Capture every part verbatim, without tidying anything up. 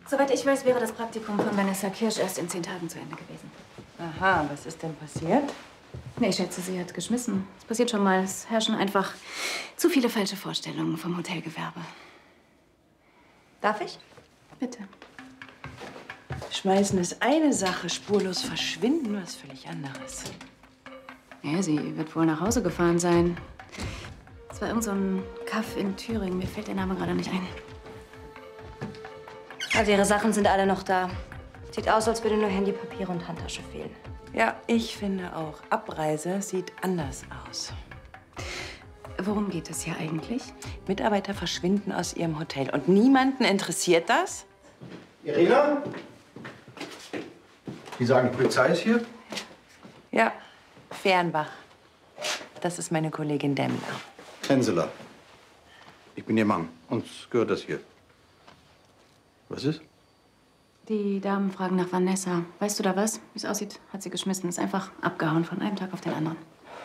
Soweit ich weiß, wäre das Praktikum von Vanessa Kirsch erst in zehn Tagen zu Ende gewesen. Aha, was ist denn passiert? Nee, ich schätze, sie hat geschmissen. Es passiert schon mal. Es herrschen einfach zu viele falsche Vorstellungen vom Hotelgewerbe. Darf ich? Bitte. Schmeißen ist eine Sache, spurlos verschwinden was völlig anderes. Ja, sie wird wohl nach Hause gefahren sein. Es war irgend so ein Kaff in Thüringen. Mir fällt der Name gerade nicht ein. Also ihre Sachen sind alle noch da. Sieht aus, als würde nur Handy, Papiere und Handtasche fehlen. Ja, ich finde auch. Abreise sieht anders aus. Worum geht es hier eigentlich? Mitarbeiter verschwinden aus ihrem Hotel. Und niemanden interessiert das? Irina? Die sagen, die Polizei ist hier? Ja, Fernbach. Das ist meine Kollegin Demmler. Henseler. Ich bin Ihr Mann. Uns gehört das hier. Was ist? Die Damen fragen nach Vanessa. Weißt du da was? Wie es aussieht, hat sie geschmissen. Ist einfach abgehauen von einem Tag auf den anderen.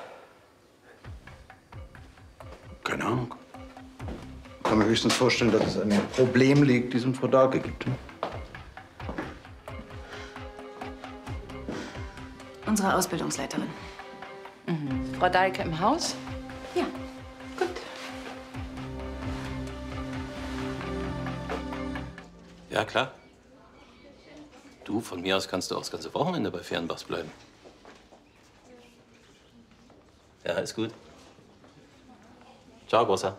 Keine Ahnung. Ich kann mir höchstens vorstellen, dass es an dem Problem liegt, die es in Frau Dahlke gibt. Hm? Unsere Ausbildungsleiterin. Mhm. Frau Dahlke im Haus? Ja. Gut. Ja, klar. Du, von mir aus kannst du auch das ganze Wochenende bei Fernbachs bleiben. Ja, ist gut. Ciao, Großer.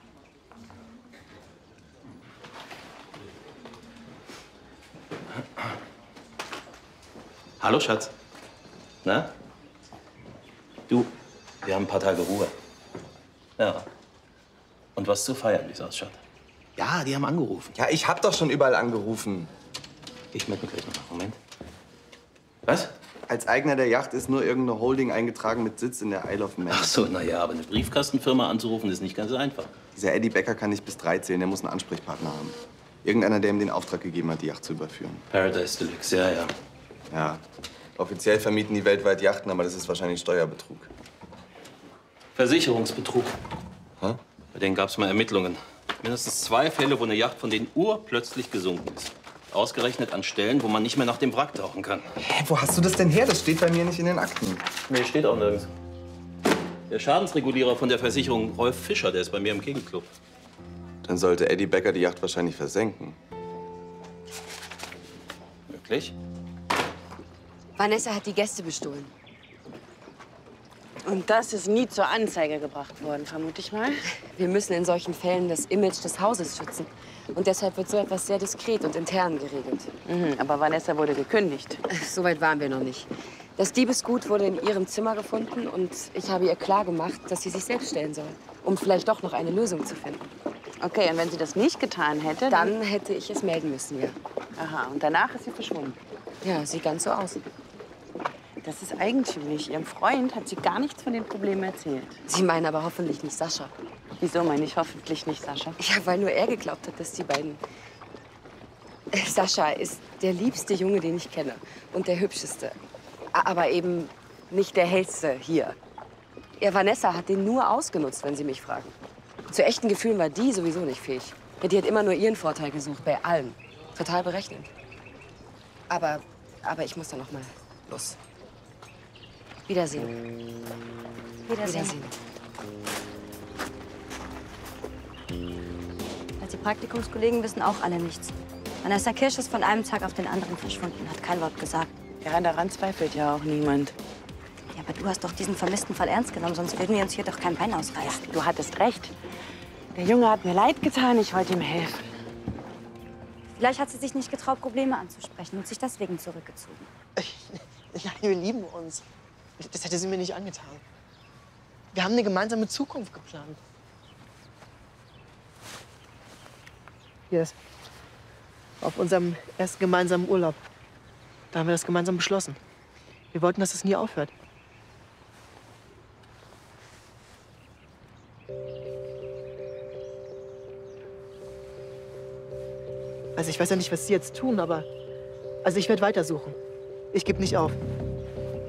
Hallo, Schatz. Na? Du, wir haben ein paar Tage Ruhe. Ja. Und was zu feiern, wie es ausschaut. Ja, die haben angerufen. Ja, ich hab doch schon überall angerufen. Ich melde mich gleich noch. Moment. Was? Als Eigner der Yacht ist nur irgendeine Holding eingetragen mit Sitz in der Isle of Man. Ach so, na ja, aber eine Briefkastenfirma anzurufen ist nicht ganz einfach. Dieser Eddie Becker kann nicht bis drei zählen, der muss einen Ansprechpartner haben. Irgendeiner, der ihm den Auftrag gegeben hat, die Yacht zu überführen. Paradise Deluxe, ja, ja. Ja, offiziell vermieten die weltweit Yachten, aber das ist wahrscheinlich Steuerbetrug. Versicherungsbetrug. Hä? Bei denen gab es mal Ermittlungen. Mindestens zwei Fälle, wo eine Yacht von denen urplötzlich gesunken ist. Ausgerechnet an Stellen, wo man nicht mehr nach dem Wrack tauchen kann. Hä, wo hast du das denn her? Das steht bei mir nicht in den Akten. Nee, steht auch nirgends. Der Schadensregulierer von der Versicherung, Rolf Fischer, der ist bei mir im Kegelclub. Dann sollte Eddie Becker die Yacht wahrscheinlich versenken. Wirklich? Vanessa hat die Gäste bestohlen. Und das ist nie zur Anzeige gebracht worden, vermute ich mal. Wir müssen in solchen Fällen das Image des Hauses schützen. Und deshalb wird so etwas sehr diskret und intern geregelt. Mhm, aber Vanessa wurde gekündigt. So weit waren wir noch nicht. Das Diebesgut wurde in ihrem Zimmer gefunden und ich habe ihr klargemacht, dass sie sich selbst stellen soll, um vielleicht doch noch eine Lösung zu finden. Okay, und wenn sie das nicht getan hätte, dann... Dann hätte ich es melden müssen, ja. Aha, und danach ist sie verschwunden. Ja, sieht ganz so aus. Das ist eigentümlich. Ihrem Freund hat sie gar nichts von den Problemen erzählt. Sie meinen aber hoffentlich nicht Sascha. Wieso meine ich hoffentlich nicht Sascha? Ja, weil nur er geglaubt hat, dass die beiden... Sascha ist der liebste Junge, den ich kenne. Und der hübscheste. Aber eben nicht der hellste hier. Ja, Vanessa hat den nur ausgenutzt, wenn Sie mich fragen. Zu echten Gefühlen war die sowieso nicht fähig. Ja, die hat immer nur ihren Vorteil gesucht, bei allen. Total berechnend. Aber, aber ich muss da noch mal los. Wiedersehen. Wiedersehen. Wiedersehen. Die Praktikumskollegen wissen auch alle nichts. Vanessa Kirsch ist von einem Tag auf den anderen verschwunden, hat kein Wort gesagt. Ja, daran zweifelt ja auch niemand. Ja, aber du hast doch diesen vermissten Fall ernst genommen, sonst würden wir uns hier doch kein Bein ausreißen. Ja, du hattest recht. Der Junge hat mir leid getan, ich wollte ihm helfen. Vielleicht hat sie sich nicht getraut, Probleme anzusprechen und sich deswegen zurückgezogen. Ja, wir lieben uns. Das hätte sie mir nicht angetan. Wir haben eine gemeinsame Zukunft geplant. Hier ist auf unserem ersten gemeinsamen Urlaub. Da haben wir das gemeinsam beschlossen. Wir wollten, dass es nie aufhört. Also ich weiß ja nicht, was Sie jetzt tun, aber also ich werde weitersuchen. Ich gebe nicht auf.